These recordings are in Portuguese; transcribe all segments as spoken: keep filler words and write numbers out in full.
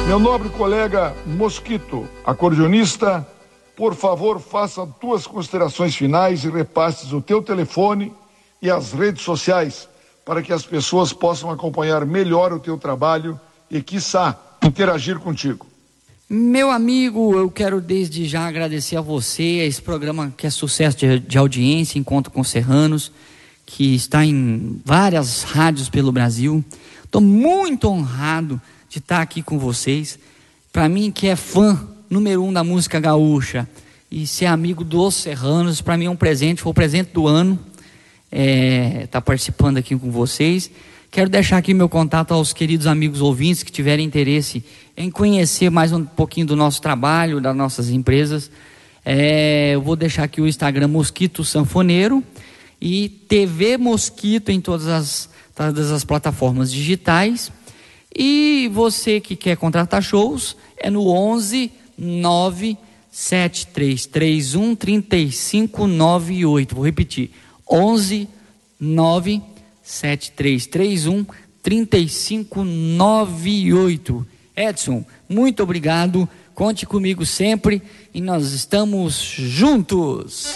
Meu nobre colega Mosquito, acordeonista, por favor, faça tuas considerações finais e repasses o teu telefone e as redes sociais para que as pessoas possam acompanhar melhor o teu trabalho e, quiçá, interagir contigo. Meu amigo, eu quero desde já agradecer a você, a esse programa que é sucesso de, de audiência, Encontro com Serranos, que está em várias rádios pelo Brasil. Estou muito honrado de estar aqui com vocês. Para mim, que é fã número um da música gaúcha e ser amigo dos Serranos, para mim é um presente, foi o presente do ano, é, estar participando aqui com vocês. Quero deixar aqui meu contato aos queridos amigos ouvintes que tiverem interesse em conhecer mais um pouquinho do nosso trabalho, das nossas empresas. É, eu vou deixar aqui o Instagram Mosquito Sanfoneiro e T V Mosquito em todas as, todas as plataformas digitais. E você que quer contratar shows, é no onze nove sete três três um três cinco nove oito. Vou repetir, onze nove sete três três um três cinco nove oito. Edson, muito obrigado, conte comigo sempre e nós estamos juntos.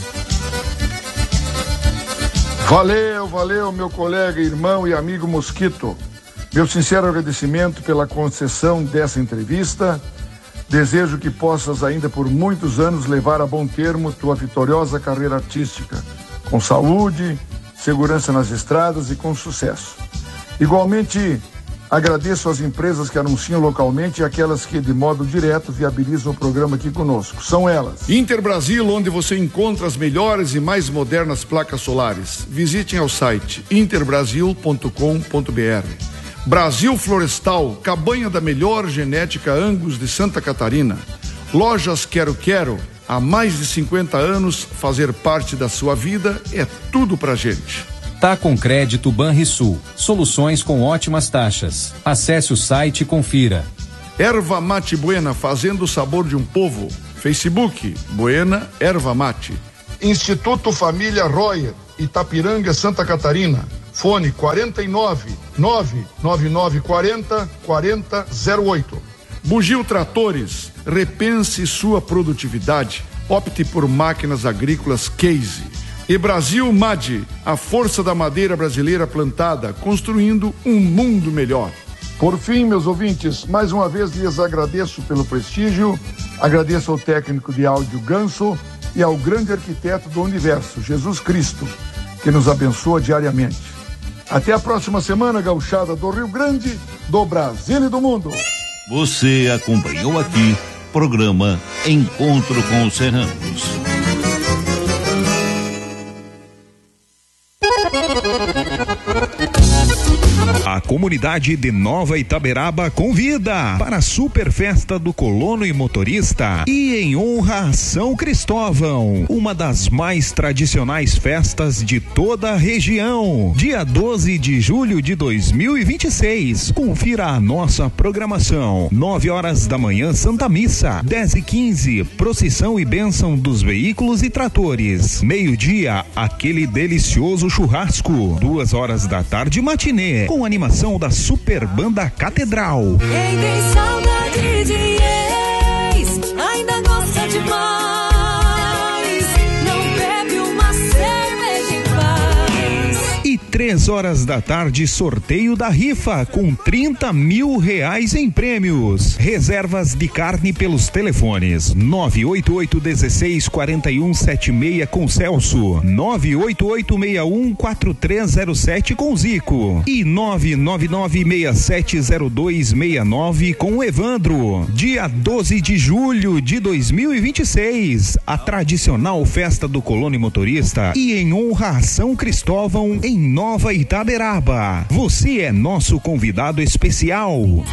Valeu, valeu, meu colega, irmão e amigo Mosquito. Meu sincero agradecimento pela concessão dessa entrevista. Desejo que possas ainda por muitos anos levar a bom termo tua vitoriosa carreira artística, com saúde, segurança nas estradas e com sucesso. Igualmente, agradeço às empresas que anunciam localmente e aquelas que de modo direto viabilizam o programa aqui conosco. São elas: Interbrasil, onde você encontra as melhores e mais modernas placas solares. Visitem ao site interbrasil ponto com ponto br. Brasil Florestal, cabanha da melhor genética Angus de Santa Catarina. Lojas Quero Quero, há mais de cinquenta anos, fazer parte da sua vida é tudo pra gente. Tá com crédito Banrisul, soluções com ótimas taxas. Acesse o site e confira. Erva Mate Buena, fazendo o sabor de um povo. Facebook, Buena Erva Mate. Instituto Família Royer, Itapiranga, Santa Catarina. Fone quarenta e nove, nove nove nove quarenta, quarenta zero oito. Bugio Tratores, repense sua produtividade. Opte por máquinas agrícolas Case. E Brasil M A D, a força da madeira brasileira plantada, construindo um mundo melhor. Por fim, meus ouvintes, mais uma vez lhes agradeço pelo prestígio, agradeço ao técnico de áudio Ganso e ao grande arquiteto do universo, Jesus Cristo, que nos abençoa diariamente. Até a próxima semana, gauchada do Rio Grande, do Brasil e do mundo. Você acompanhou aqui programa Encontro com os Serranos. A comunidade de Nova Itaberaba convida para a super festa do colono e motorista e em honra a São Cristóvão, uma das mais tradicionais festas de toda a região. Dia doze de julho de dois mil e vinte e seis. Confira a nossa programação. nove horas da manhã, Santa Missa. dez e quinze, procissão e bênção dos veículos e tratores. Meio-dia, aquele delicioso churrasco. Duas horas da tarde, matinê, com animação da Super Banda Catedral. Quem tem saudade de ex, ainda gosta demais, não bebe uma cerveja em paz. E três horas da tarde, sorteio da rifa, com trinta mil reais em prêmios. Reservas de carne pelos telefones nove oito oito um seis quatro um sete seis com Celso, nove oito oito seis um quatro três zero sete com Zico e nove nove nove seis sete zero dois seis nove com Evandro. Dia doze de julho de dois mil e vinte e seis, a tradicional festa do colono e motorista e em honra a São Cristóvão em Nova Itaberaba. Você é nosso convidado especial.